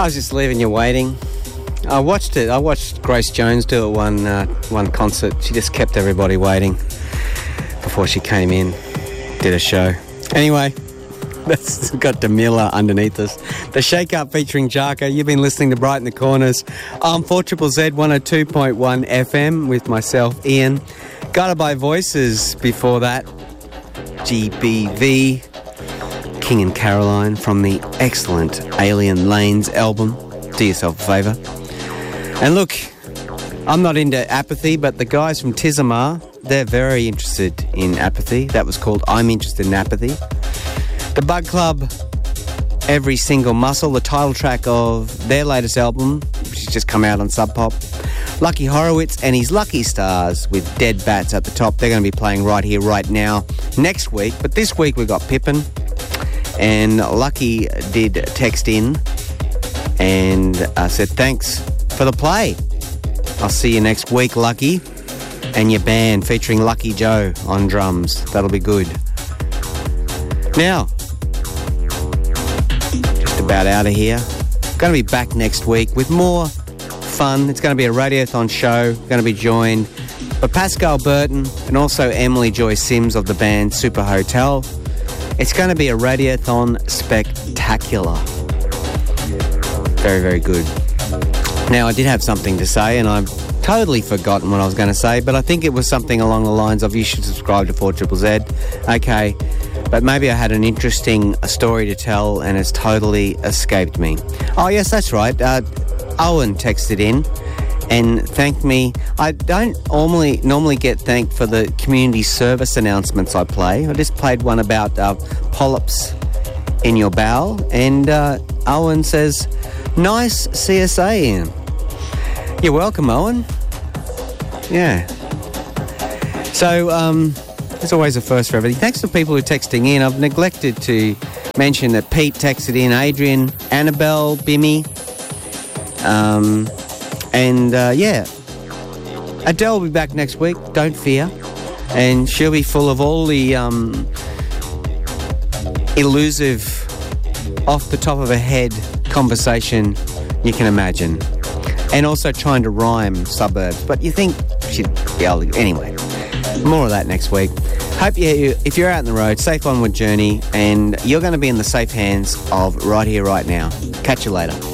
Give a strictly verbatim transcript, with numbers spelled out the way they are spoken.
I was just leaving you waiting. I watched it. I watched Grace Jones do it one uh, one concert. She just kept everybody waiting before she came in, did a show. Anyway, that's got Demilla underneath us. The Shake Up featuring Jarka. You've been listening to Brighten the Corners on four Z Z Z one oh two point one F M with myself, Ian. Guided by Voices before that. G B V, King and Caroline from the excellent Alien Lanes album. Do yourself a favour. And look, I'm not into apathy, but the guys from Tizamar, they're very interested in apathy. That was called I'm Interested in Apathy. The Bug Club, Every Single Muscle, the title track of their latest album, which has just come out on Sub Pop. Lucky Horowitz and his Lucky Stars with Dead Bats at the top. They're going to be playing right here, right now, next week. But this week we've got Pippin, and Lucky did text in and uh, said thanks for the play. I'll see you next week, Lucky, and your band featuring Lucky Joe on drums. That'll be good. Now, just about out of here. Going to be back next week with more fun. It's going to be a radiothon show. Going to be joined by Pascal Burton and also Emily Joy Sims of the band Super Hotel. It's going to be a radiothon spectacular. Very, very good. Now, I did have something to say, and I've totally forgotten what I was going to say, but I think it was something along the lines of you should subscribe to four Z Z Z. Okay, but maybe I had an interesting story to tell, and it's totally escaped me. Oh, yes, that's right. Uh, Owen texted in and thanked me. I don't normally normally get thanked for the community service announcements I play. I just played one about uh, polyps in your bowel, and uh, Owen says, nice C S A, Ian. You're welcome, Owen. Yeah. So, um, there's always a first for everything. Thanks to people who are texting in. I've neglected to mention that Pete texted in, Adrian, Annabelle, Bimmy, um, and, uh, yeah. Adele will be back next week, don't fear. And she'll be full of all the, um, elusive, off the top of her head conversation you can imagine. And also trying to rhyme suburbs. But you think she'd be able to... Anyway, more of that next week. Hope you, if you're out on the road, safe onward journey, and you're going to be in the safe hands of Right Here, Right Now. Catch you later.